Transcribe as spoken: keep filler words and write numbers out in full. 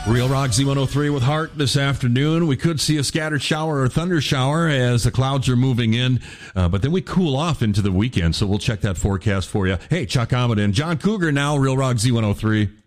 Real Rock Z one oh three with Hart this afternoon. We could see a scattered shower or thunder shower as the clouds are moving in, uh, but then we cool off into the weekend, so we'll check that forecast for you. Hey, Chuck Ahmed and John Cougar now, Real Rock Z one oh three.